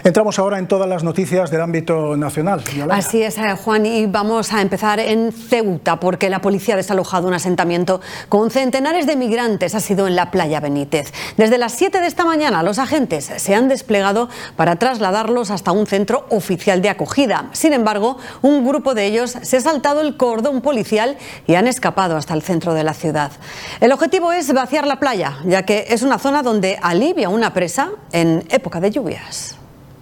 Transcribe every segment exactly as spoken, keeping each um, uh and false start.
Entramos ahora en todas las noticias del ámbito nacional. Yolanda. Así es, Juan, y vamos a empezar en Ceuta, porque la policía ha desalojado un asentamiento con centenares de migrantes. Ha sido en la playa Benítez. Desde las siete de esta mañana, los agentes se han desplegado para trasladarlos hasta un centro oficial de acogida. Sin embargo, un grupo de ellos se ha saltado el cordón policial y han escapado hasta el centro de la ciudad. El objetivo es vaciar la playa, ya que es una zona donde alivia una presa en época de lluvias.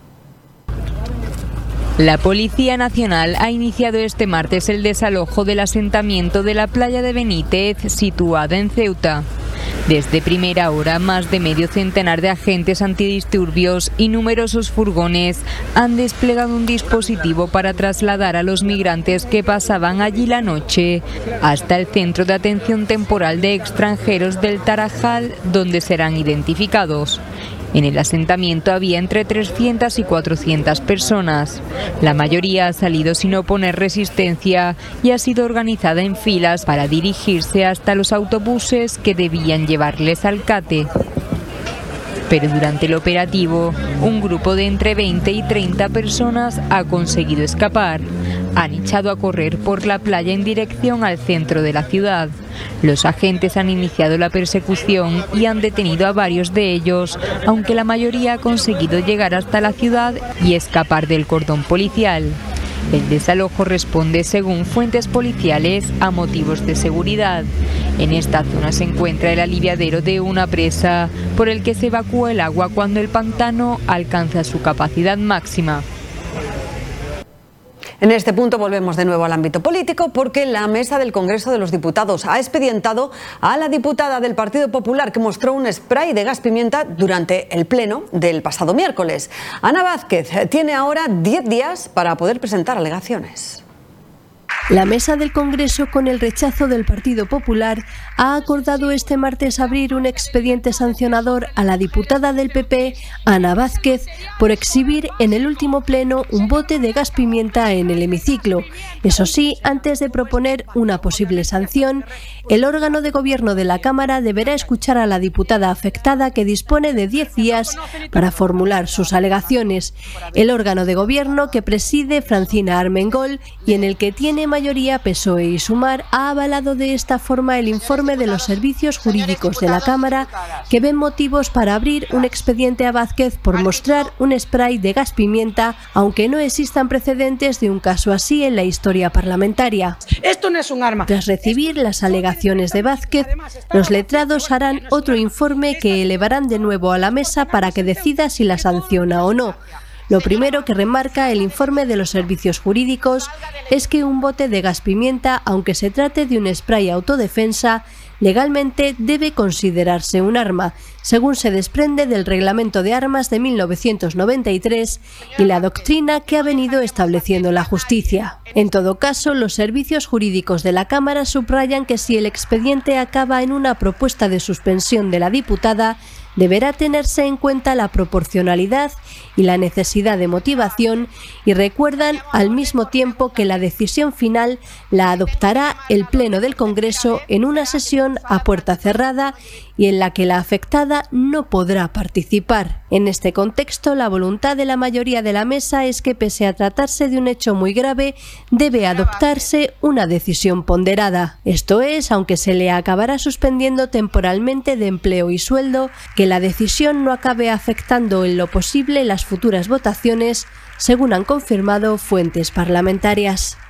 La Policía Nacional ha iniciado este martes el desalojo del asentamiento de la playa de Benítez, situada en Ceuta. Desde primera hora, más de medio centenar de agentes antidisturbios y numerosos furgones han desplegado un dispositivo para trasladar a los migrantes que pasaban allí la noche hasta el Centro de Atención Temporal de Extranjeros del Tarajal, donde serán identificados. En el asentamiento había entre trescientas y cuatrocientas personas. La mayoría ha salido sin oponer resistencia y ha sido organizada en filas para dirigirse hasta los autobuses que debían llevarles al cate. Pero durante el operativo, un grupo de entre veinte y treinta personas ha conseguido escapar. Han echado a correr por la playa en dirección al centro de la ciudad. Los agentes han iniciado la persecución y han detenido a varios de ellos, aunque la mayoría ha conseguido llegar hasta la ciudad y escapar del cordón policial. El desalojo responde, según fuentes policiales, a motivos de seguridad. En esta zona se encuentra el aliviadero de una presa, por el que se evacúa el agua cuando el pantano alcanza su capacidad máxima. En este punto volvemos de nuevo al ámbito político, porque la mesa del Congreso de los Diputados ha expedientado a la diputada del Partido Popular que mostró un spray de gas pimienta durante el pleno del pasado miércoles. Ana Vázquez tiene ahora diez días para poder presentar alegaciones. La mesa del Congreso, con el rechazo del Partido Popular, ha acordado este martes abrir un expediente sancionador a la diputada del P P, Ana Vázquez, por exhibir en el último pleno un bote de gas pimienta en el hemiciclo. Eso sí, antes de proponer una posible sanción, el órgano de gobierno de la Cámara deberá escuchar a la diputada afectada, que dispone de diez días para formular sus alegaciones. El órgano de gobierno, que preside Francina Armengol y en el que tiene mayoría P S O E y Sumar, ha avalado de esta forma el informe de los servicios jurídicos de la Cámara, que ven motivos para abrir un expediente a Vázquez por mostrar un spray de gas pimienta, aunque no existan precedentes de un caso así en la historia parlamentaria. Esto no es un arma. Tras recibir las alegaciones de Vázquez, los letrados harán otro informe que elevarán de nuevo a la mesa para que decida si la sanciona o no. Lo primero que remarca el informe de los servicios jurídicos es que un bote de gas pimienta, aunque se trate de un spray autodefensa, legalmente debe considerarse un arma, según se desprende del Reglamento de Armas de mil novecientos noventa y tres y la doctrina que ha venido estableciendo la justicia. En todo caso, los servicios jurídicos de la Cámara subrayan que si el expediente acaba en una propuesta de suspensión de la diputada, deberá tenerse en cuenta la proporcionalidad y la necesidad de motivación, y recuerdan al mismo tiempo que la decisión final la adoptará el Pleno del Congreso en una sesión a puerta cerrada y en la que la afectada no podrá participar. En este contexto, la voluntad de la mayoría de la mesa es que, pese a tratarse de un hecho muy grave, debe adoptarse una decisión ponderada. Esto es, aunque se le acabará suspendiendo temporalmente de empleo y sueldo, que la decisión no acabe afectando en lo posible las futuras votaciones, según han confirmado fuentes parlamentarias.